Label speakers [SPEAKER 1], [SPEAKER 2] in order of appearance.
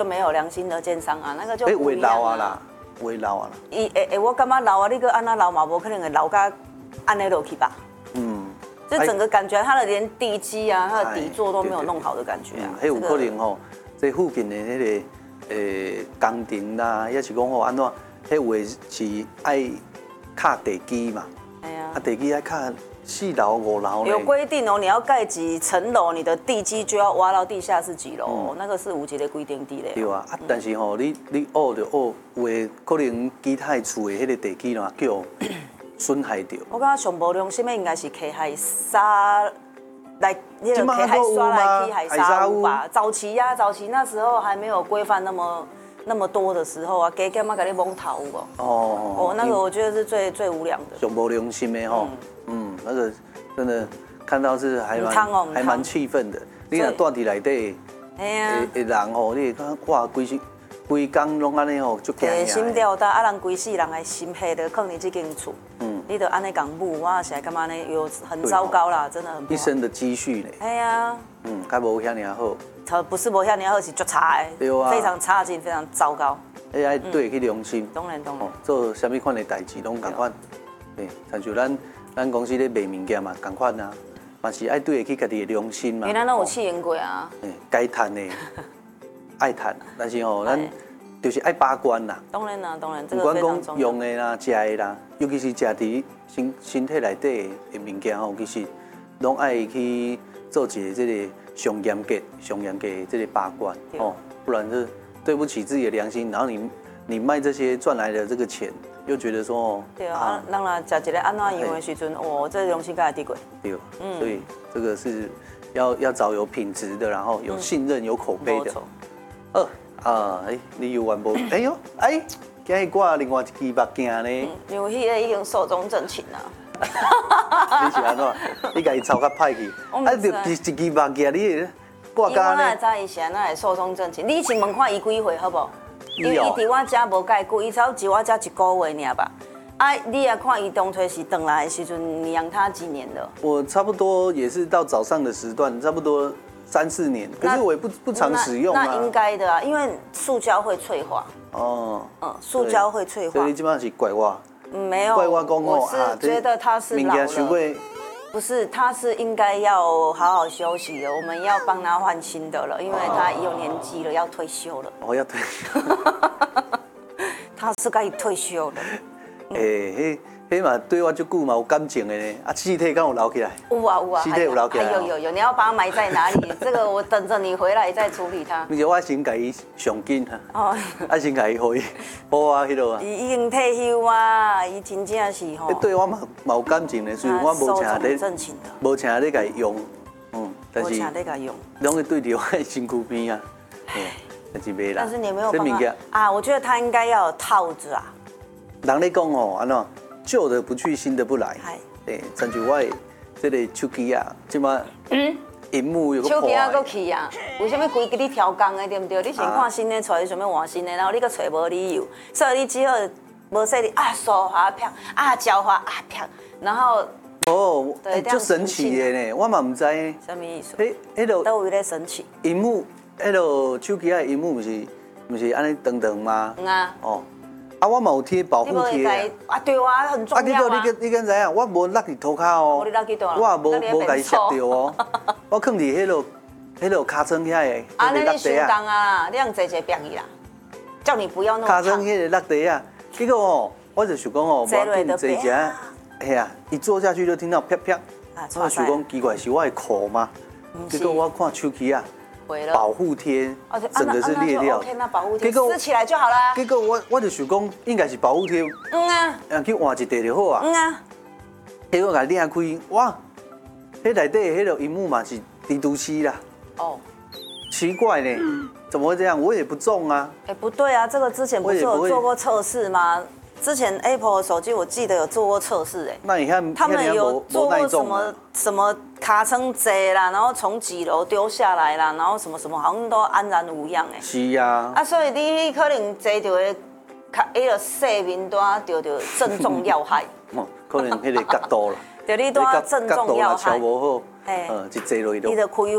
[SPEAKER 1] 没有良心的奸商啊，那个就不一样
[SPEAKER 2] 会老啊啦，会老啊啦。
[SPEAKER 1] 我感觉老啊，你个安那老嘛，无可能会老到安尼落去吧？就整个感觉它的连地基啊，它的底座都没有弄好的感觉啊。
[SPEAKER 2] 还有可能吼，这附近的那个工程啦，也是讲吼安怎，迄位是爱卡地基嘛，地基爱卡4楼5楼。
[SPEAKER 1] 有规定哦，你要盖几层楼，你的地基就要挖到地下室几楼，那个是有一个规定的嘞。
[SPEAKER 2] 对啊，但是吼，你学就学，有的可能其他厝的迄个地基啦，叫损害掉。
[SPEAKER 1] 我感觉上无良心的应该是溪海沙来，那个溪海沙来溪海沙屋吧。早期那时候还没有规范那么多的时候啊，加减啊，给你蒙头有哦，那个我觉得是最无良的。
[SPEAKER 2] 上无良心的吼，那个真的看到是还蛮气愤的。你若住伫内底，的人吼，你会看哇，规工拢安尼吼，就惊。
[SPEAKER 1] 心吊胆，啊，人规世人的心血都放伫这间厝，你就安尼讲母，我实在感觉呢有很糟糕啦，真的很不好。
[SPEAKER 2] 一生的积蓄呢。
[SPEAKER 1] 哎呀，
[SPEAKER 2] 较无遐尔好。
[SPEAKER 1] 不是无遐尔好，是足差的，
[SPEAKER 2] 对啊，
[SPEAKER 1] 非常差劲，非常糟糕。
[SPEAKER 2] 爱对去良心。
[SPEAKER 1] 当然。
[SPEAKER 2] 做啥物款的代志拢同款，对，像就咱公司咧卖物件嘛，同款啊，嘛是爱对得起家己的良心嘛。
[SPEAKER 1] 因为咱都有试验过啊。
[SPEAKER 2] 该赚的爱赚，但是吼，咱就是爱把关啦。
[SPEAKER 1] 当然，这
[SPEAKER 2] 不管
[SPEAKER 1] 个非常重要。
[SPEAKER 2] 讲用的啦、食的啦，尤其是食伫身体内底的物件吼，其实拢爱去做一个这个上严格的这个把关哦，不然是对不起自己的良心，然后你卖这些赚来的这个钱，又觉得说哦，
[SPEAKER 1] 对啊，咱若食一个安怎样的时阵，哦，这良心该低过。
[SPEAKER 2] 对，所以这个是要找有品质的，然后有信任、有口碑的。你有完无？哎呦，今日挂另外一支目镜呢。
[SPEAKER 1] 因为迄个已经寿终正寝啦。
[SPEAKER 2] 你是安怎？你家己抄较歹去，就一支目镜你挂假呢？
[SPEAKER 1] 我知伊是安怎会寿终正寝。你先问看伊几岁好不？因为伊伫我家无介久，伊才伫我家1个月尔吧。你也看伊当初是回来的时阵，你养他几年了？
[SPEAKER 2] 我差不多也是到早上的时段，差不多3、4年，可是我也不常使用啊。
[SPEAKER 1] 那应该的啊，因为塑胶会脆化。塑胶会脆化。
[SPEAKER 2] 所以你基本上是怪我。
[SPEAKER 1] 没有。
[SPEAKER 2] 怪我讲
[SPEAKER 1] 我是觉得他是老了。不是，他是应该要好好休息的，我们要帮他换新的了，因为他有年纪了，要退休了。
[SPEAKER 2] 要退休。
[SPEAKER 1] 他是该退休了。
[SPEAKER 2] 迄嘛对我足久嘛有感情的呢，尸体敢有留起来？
[SPEAKER 1] 有啊，
[SPEAKER 2] 尸体有留起来。
[SPEAKER 1] 有，你要把它埋在哪里？这个我等着你回来再处理它。
[SPEAKER 2] 而且我先甲伊上紧哈，先甲伊互伊好啊，迄落啊。
[SPEAKER 1] 伊已经退休啊，伊真正是吼。
[SPEAKER 2] 对我嘛有感情的，所以我无请你甲伊用，但是拢会对着我的身躯边啊，但是袂啦。
[SPEAKER 1] 但是你没有帮他我觉得他应该要有套子啊。
[SPEAKER 2] 人咧讲哦，安怎旧的不去，新的不来。对，像就我这个手机啊，即马荧幕有个破。
[SPEAKER 1] 手机啊，搁去啊？为什么规给你调工的，对不对？你先看新的出来，想要换新的，然后你搁找无理由，所以你只好无说你手滑啪脚滑啪，然后
[SPEAKER 2] 就神奇的呢，我嘛唔知。
[SPEAKER 1] 什么意思？
[SPEAKER 2] 都
[SPEAKER 1] 有咧神奇。
[SPEAKER 2] 荧幕，手机啊，荧幕不是安尼长长吗？我嘛有贴保护贴
[SPEAKER 1] 对啊，很重要啊。
[SPEAKER 2] 你敢知影？我无落伫涂骹哦，我也无甲伊摔掉哦，我放伫迄落尻川遐个。
[SPEAKER 1] 那你手工啊，你用坐一个便宜啦，叫你不要弄。
[SPEAKER 2] 尻川迄个落地啊，结果我就想讲我紧坐一下，一坐下去就听到啪啪，我想讲奇怪，是我的裤吗？结果我看手机啊。保护贴整个是裂掉，
[SPEAKER 1] 结果撕起来就好了。
[SPEAKER 2] 结果我就想讲，应该是保护贴，去换一块就好啊。结果甲裂开，哇，迄内底迄个荧幕嘛是低度漆啦。奇怪呢，怎么会这样？我也不中啊。
[SPEAKER 1] 不对啊，这个之前不是有做过测试吗？之前 Apple 的手机我记得有做过测试，
[SPEAKER 2] 那你看
[SPEAKER 1] 他们有做过什么卡层折啦，然后从几楼丢下来啦，然后什么好像都安然无恙
[SPEAKER 2] 是啊。
[SPEAKER 1] 所以你可能坐到的，迄个细面单就正中要害。
[SPEAKER 2] 可能迄个角度啦。
[SPEAKER 1] 就你拄正中要害。
[SPEAKER 2] 桥无好，一坐落去
[SPEAKER 1] 你就开